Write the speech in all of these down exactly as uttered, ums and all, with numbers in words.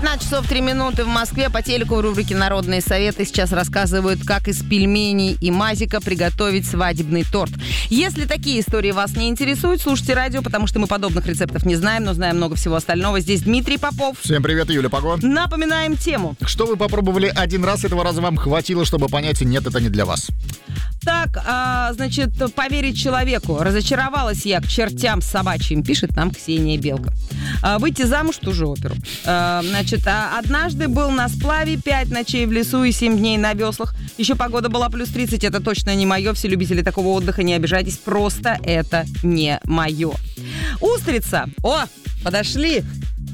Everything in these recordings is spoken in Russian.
девятнадцать часов три минуты в Москве. По телеку в рубрике «Народные советы» сейчас рассказывают, как из пельменей и мазика приготовить свадебный торт. Если такие истории вас не интересуют, слушайте радио, потому что мы подобных рецептов не знаем, но знаем много всего остального. Здесь Дмитрий Попов. Всем привет, Юля Пого. Напоминаем тему. Что вы попробовали один раз, этого раза вам хватило, чтобы понять, нет, это не для вас. Так, а, значит, поверить человеку. Разочаровалась я к чертям собачьим, пишет нам Ксения Белка. А, выйти замуж — ту же оперу. А, значит, а, однажды был на сплаве, пять ночей в лесу и семь дней на веслах. Еще погода была плюс тридцать, это точно не мое. Все любители такого отдыха, не обижайтесь, просто это не мое. Устрица. О, подошли.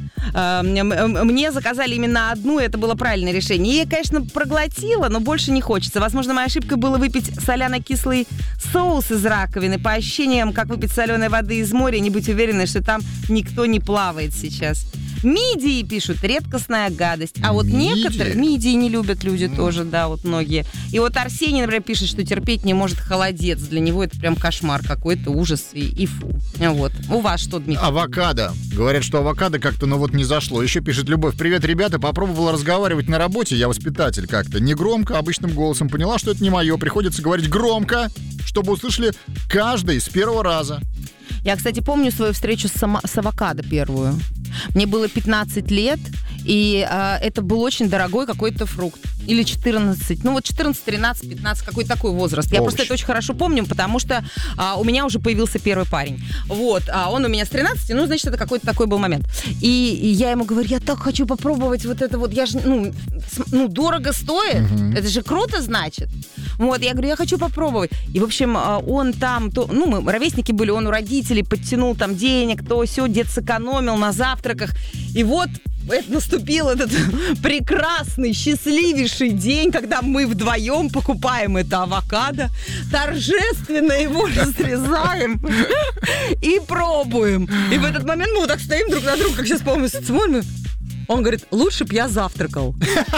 Мне заказали именно одну, и это было правильное решение. Я, конечно, проглотила, но больше не хочется. Возможно, моей ошибкой было выпить соляно-кислый соус из раковины. По ощущениям, как выпить соленой воды из моря, не быть уверенной, что там никто не плавает сейчас. Мидии, пишут, редкостная гадость. А вот Мидии? некоторые... Мидии не любят люди mm. тоже, да, вот многие. И вот Арсений, например, пишет, что терпеть не может холодец. Для него это прям кошмар какой-то, ужас и, и фу. Вот. У вас что, Дмитрий? Авокадо. Говорят, что авокадо как-то, ну вот, не зашло. Еще пишет Любовь. Привет, ребята. Попробовала разговаривать на работе. Я воспитатель как-то. Не громко, обычным голосом. Поняла, что это не мое. Приходится говорить громко, чтобы услышали каждый с первого раза. Я, кстати, помню свою встречу с, сама, с авокадо первую. Мне было пятнадцать лет, и э, это был очень дорогой какой-то фрукт. Или четырнадцать, ну вот четырнадцать, тринадцать, пятнадцать, какой-то такой возраст. Я Овощ. просто это очень хорошо помню, потому что а, у меня уже появился первый парень. Вот, а он у меня с тринадцати, ну, значит, это какой-то такой был момент. И, и я ему говорю, я так хочу попробовать вот это вот, я же, ну, с, ну дорого стоит, угу. Это же круто, значит. Вот, я говорю, я хочу попробовать. И, в общем, он там, то, ну, мы ровесники были, он у родителей подтянул там денег, то сё, дед сэкономил на завтраках. И вот это наступил этот прекрасный, счастливейший день, когда мы вдвоем покупаем это авокадо, торжественно его разрезаем и пробуем. И в этот момент мы вот так стоим друг на друга, как сейчас помню, смотрим. Он говорит, лучше б я завтракал.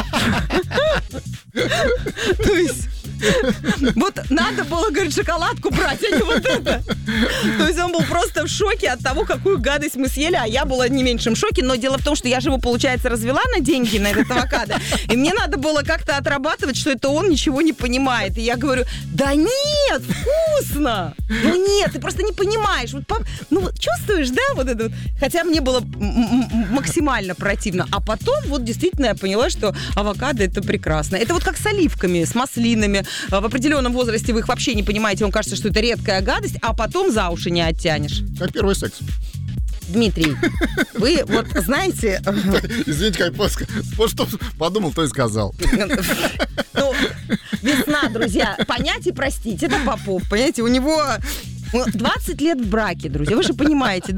То есть... Вот надо было, говорит, шоколадку брать, а не вот это. То есть он был просто в шоке от того, какую гадость мы съели, а я была не меньшем шоке. Но дело в том, что я же его, получается, развела на деньги на этот авокадо, и мне надо было как-то отрабатывать, что это он ничего не понимает. И я говорю, да нет, вкусно! Ну нет, ты просто не понимаешь. Вот, ну чувствуешь, да, вот это вот? Хотя мне было максимально противно. А потом вот действительно я поняла, что авокадо это прекрасно. Это вот как с оливками, с маслинами. В определенном возрасте вы их вообще не понимаете, вам кажется, что это редкая гадость, а потом за уши не оттянешь. Как первый секс. Дмитрий, вы вот знаете... Извините, как что подумал, то и сказал. Ну, весна, друзья, понять и простить. Это Попов, понимаете, у него двадцать лет в браке, друзья, вы же понимаете,